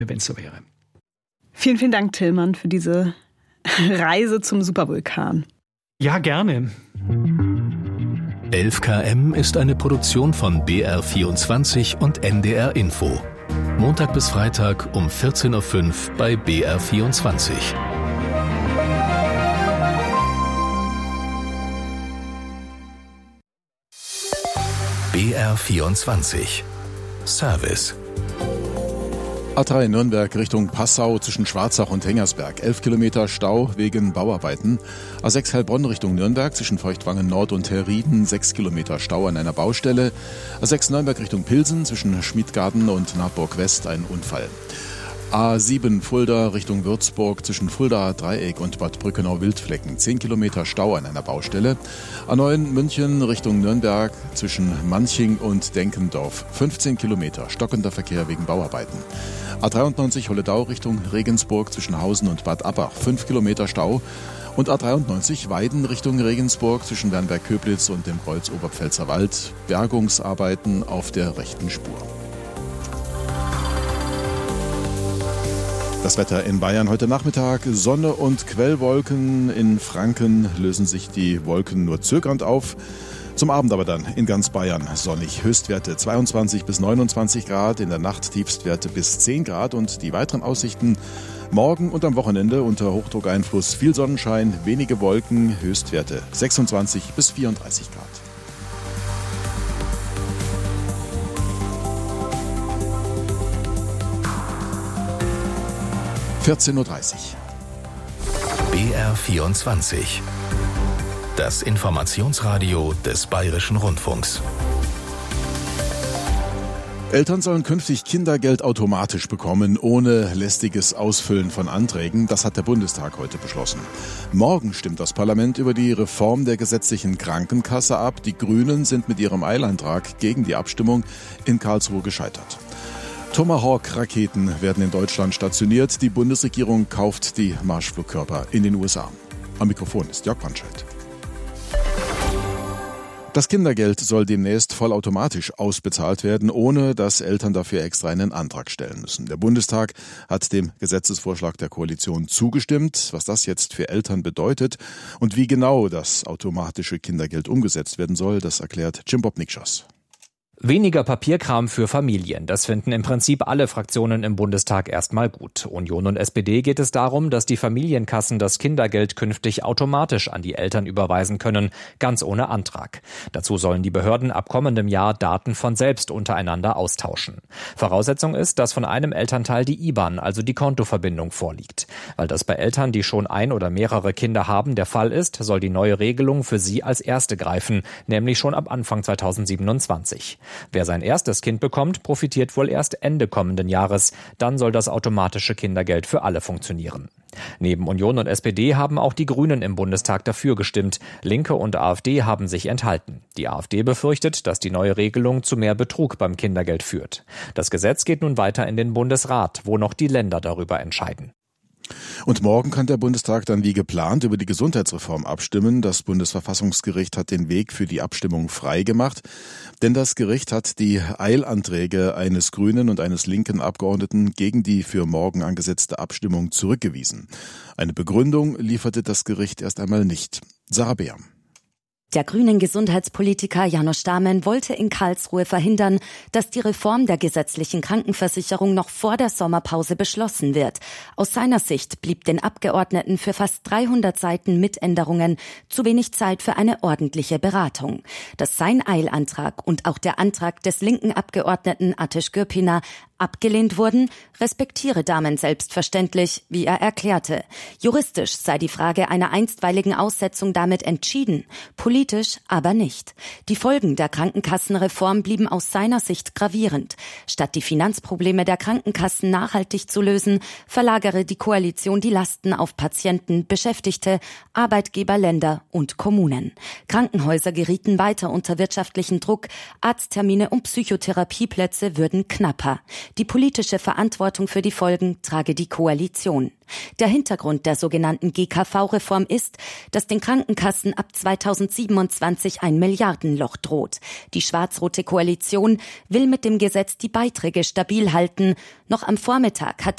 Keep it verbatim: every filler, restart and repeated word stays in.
wenn es so wäre. Vielen, vielen Dank, Tillmann, für diese Reise zum Supervulkan. Ja, gerne. elf Kilometer ist eine Produktion von B R vierundzwanzig und N D R Info. Montag bis Freitag um vierzehn Uhr fünf bei B R vierundzwanzig. B R vierundzwanzig. Service. A drei Nürnberg Richtung Passau zwischen Schwarzach und Hengersberg. elf Kilometer Stau wegen Bauarbeiten. A sechs Heilbronn Richtung Nürnberg zwischen Feuchtwangen Nord und Herrieden. sechs Kilometer Stau an einer Baustelle. A sechs Nürnberg Richtung Pilsen zwischen Schmidgarten und Nordburg West ein Unfall. A sieben Fulda Richtung Würzburg zwischen Fuldaer Dreieck und Bad Brückenau-Wildflecken. zehn Kilometer Stau an einer Baustelle. A neun München Richtung Nürnberg zwischen Manching und Denkendorf. fünfzehn Kilometer stockender Verkehr wegen Bauarbeiten. A dreiundneunzig Holledau Richtung Regensburg zwischen Hausen und Bad Abbach. fünf Kilometer Stau. Und A dreiundneunzig Weiden Richtung Regensburg zwischen Wernberg-Köblitz und dem Kreuz Oberpfälzer Wald. Bergungsarbeiten auf der rechten Spur. Das Wetter in Bayern heute Nachmittag. Sonne und Quellwolken. In Franken lösen sich die Wolken nur zögernd auf. Zum Abend aber dann in ganz Bayern sonnig. Höchstwerte zweiundzwanzig bis neunundzwanzig Grad, in der Nacht Tiefstwerte bis zehn Grad. Und die weiteren Aussichten morgen und am Wochenende unter Hochdruckeinfluss viel Sonnenschein, wenige Wolken, Höchstwerte sechsundzwanzig bis vierunddreißig Grad. vierzehn Uhr dreißig. B R vierundzwanzig. Das Informationsradio des Bayerischen Rundfunks. Eltern sollen künftig Kindergeld automatisch bekommen, ohne lästiges Ausfüllen von Anträgen. Das hat der Bundestag heute beschlossen. Morgen stimmt das Parlament über die Reform der gesetzlichen Krankenkasse ab. Die Grünen sind mit ihrem Eilantrag gegen die Abstimmung in Karlsruhe gescheitert. Tomahawk-Raketen werden in Deutschland stationiert. Die Bundesregierung kauft die Marschflugkörper in den U S A. Am Mikrofon ist Jörg Wandscheid. Das Kindergeld soll demnächst vollautomatisch ausbezahlt werden, ohne dass Eltern dafür extra einen Antrag stellen müssen. Der Bundestag hat dem Gesetzesvorschlag der Koalition zugestimmt. Was das jetzt für Eltern bedeutet und wie genau das automatische Kindergeld umgesetzt werden soll, das erklärt Jim Bob Nikschos. Weniger Papierkram für Familien, das finden im Prinzip alle Fraktionen im Bundestag erstmal gut. Union und S P D geht es darum, dass die Familienkassen das Kindergeld künftig automatisch an die Eltern überweisen können, ganz ohne Antrag. Dazu sollen die Behörden ab kommendem Jahr Daten von selbst untereinander austauschen. Voraussetzung ist, dass von einem Elternteil die I B A N, also die Kontoverbindung, vorliegt. Weil das bei Eltern, die schon ein oder mehrere Kinder haben, der Fall ist, soll die neue Regelung für sie als erste greifen, nämlich schon ab Anfang zweitausendsiebenundzwanzig. Wer sein erstes Kind bekommt, profitiert wohl erst Ende kommenden Jahres. Dann soll das automatische Kindergeld für alle funktionieren. Neben Union und S P D haben auch die Grünen im Bundestag dafür gestimmt. Linke und AfD haben sich enthalten. Die AfD befürchtet, dass die neue Regelung zu mehr Betrug beim Kindergeld führt. Das Gesetz geht nun weiter in den Bundesrat, wo noch die Länder darüber entscheiden. Und morgen kann der Bundestag dann wie geplant über die Gesundheitsreform abstimmen. Das Bundesverfassungsgericht hat den Weg für die Abstimmung freigemacht, denn das Gericht hat die Eilanträge eines grünen und eines linken Abgeordneten gegen die für morgen angesetzte Abstimmung zurückgewiesen. Eine Begründung lieferte das Gericht erst einmal nicht. Sarah Beer. Der grünen Gesundheitspolitiker János Stámen wollte in Karlsruhe verhindern, dass die Reform der gesetzlichen Krankenversicherung noch vor der Sommerpause beschlossen wird. Aus seiner Sicht blieb den Abgeordneten für fast dreihundert Seiten mit Änderungen zu wenig Zeit für eine ordentliche Beratung. Dass sein Eilantrag und auch der Antrag des linken Abgeordneten Ateş Gürpınar abgelehnt wurden, respektiere Dahmen selbstverständlich, wie er erklärte. Juristisch sei die Frage einer einstweiligen Aussetzung damit entschieden, politisch aber nicht. Die Folgen der Krankenkassenreform blieben aus seiner Sicht gravierend. Statt die Finanzprobleme der Krankenkassen nachhaltig zu lösen, verlagere die Koalition die Lasten auf Patienten, Beschäftigte, Arbeitgeber, Länder und Kommunen. Krankenhäuser gerieten weiter unter wirtschaftlichen Druck, Arzttermine und Psychotherapieplätze würden knapper. Die politische Verantwortung für die Folgen trage die Koalition. Der Hintergrund der sogenannten G K V-Reform ist, dass den Krankenkassen ab zweitausendsiebenundzwanzig ein Milliardenloch droht. Die schwarz-rote Koalition will mit dem Gesetz die Beiträge stabil halten. Noch am Vormittag hatte